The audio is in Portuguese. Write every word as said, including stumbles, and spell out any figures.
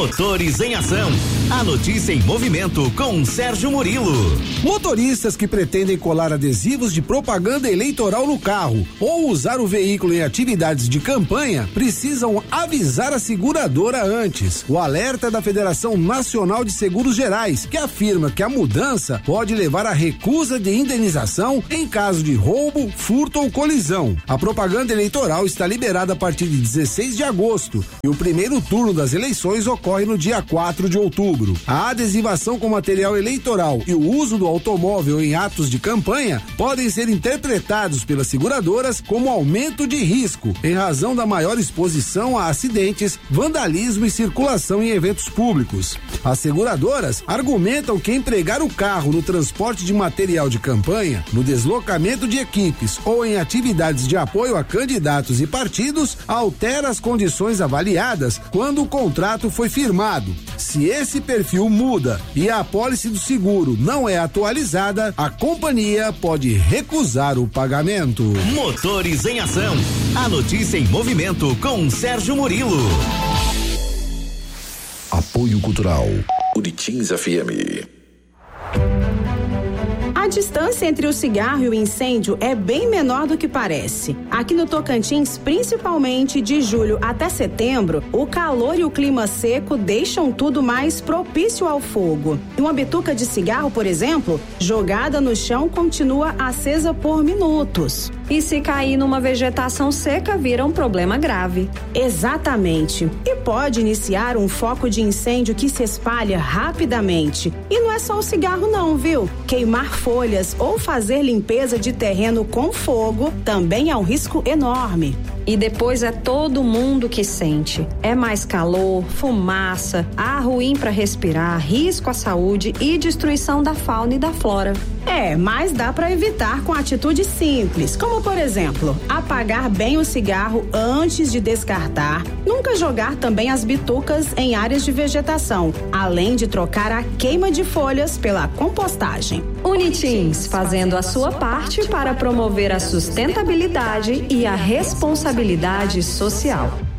Motores em Ação. A notícia em movimento com Sérgio Murilo. Motoristas que pretendem colar adesivos de propaganda eleitoral no carro ou usar o veículo em atividades de campanha precisam avisar a seguradora antes. O alerta da Federação Nacional de Seguros Gerais, que afirma que a mudança pode levar à recusa de indenização em caso de roubo, furto ou colisão. A propaganda eleitoral está liberada a partir de dezesseis de agosto e o primeiro turno das eleições ocorre no dia quatro de outubro. A adesivação com material eleitoral e o uso do automóvel em atos de campanha podem ser interpretados pelas seguradoras como aumento de risco, em razão da maior exposição a acidentes, vandalismo e circulação em eventos públicos. As seguradoras argumentam que empregar o carro no transporte de material de campanha, no deslocamento de equipes ou em atividades de apoio a candidatos e partidos altera as condições avaliadas quando o contrato foi firmado. Se esse perfil muda e a apólice do seguro não é atualizada, a companhia pode recusar o pagamento. Motores em Ação. A notícia em movimento com Sérgio Murilo. Apoio Cultural Uritins F M. A distância entre o cigarro e o incêndio é bem menor do que parece. Aqui no Tocantins, principalmente de julho até setembro, o calor e o clima seco deixam tudo mais propício ao fogo. E uma bituca de cigarro, por exemplo, jogada no chão, continua acesa por minutos. E se cair numa vegetação seca, vira um problema grave. Exatamente. E pode iniciar um foco de incêndio que se espalha rapidamente. E não é só o cigarro não, viu? Queimar folhas ou fazer limpeza de terreno com fogo também é um risco enorme. E depois é todo mundo que sente. É mais calor, fumaça, ar ruim para respirar, risco à saúde e destruição da fauna e da flora. É, mas dá para evitar com atitudes simples, como por exemplo, apagar bem o cigarro antes de descartar, nunca jogar também as bitucas em áreas de vegetação, além de trocar a queima de folhas pela compostagem. Unitins, fazendo a sua parte para promover a sustentabilidade e a responsabilidade social.